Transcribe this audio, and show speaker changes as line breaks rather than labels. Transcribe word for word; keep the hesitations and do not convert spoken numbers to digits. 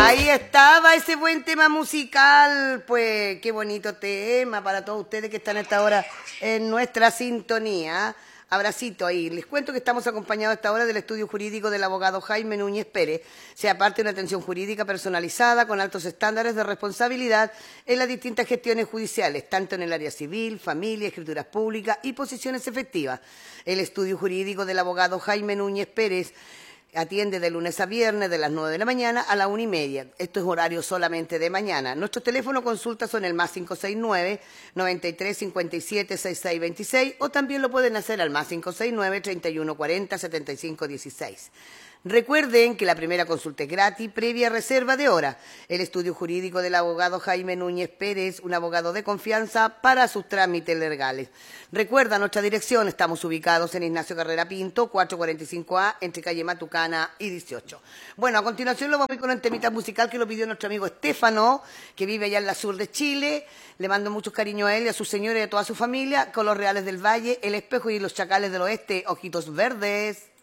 Ahí estaba ese buen tema musical, pues qué bonito tema para todos ustedes que están a esta hora en nuestra sintonía. Abracito ahí. Les cuento que estamos acompañados a esta hora del estudio jurídico del abogado Jaime Núñez Pérez. Se aparte una atención jurídica personalizada con altos estándares de responsabilidad en las distintas gestiones judiciales, tanto en el área civil, familia, escrituras públicas y posiciones efectivas. El estudio jurídico del abogado Jaime Núñez Pérez atiende de lunes a viernes de las nueve de la mañana a la una y media. Esto es horario solamente de mañana. Nuestros teléfonos consultas son el más cinco seis nueve, noventa y tres cincuenta y siete, sesenta y seis veintiséis o también lo pueden hacer al más cinco seis nueve, treinta y uno cuarenta, setenta y cinco dieciséis. Recuerden que la primera consulta es gratis, previa reserva de hora. El estudio jurídico del abogado Jaime Núñez Pérez, un abogado de confianza para sus trámites legales. Recuerda nuestra dirección, estamos ubicados en Ignacio Carrera Pinto, cuatrocientos cuarenta y cinco A, entre calle Matucana y dieciocho. Bueno, a continuación lo vamos a ir con un temita musical que lo pidió nuestro amigo Estefano, que vive allá en la sur de Chile. Le mando muchos cariños a él y a su señora y a toda su familia, con los Reales del Valle, El Espejo y los Chacales del Oeste, Ojitos Verdes.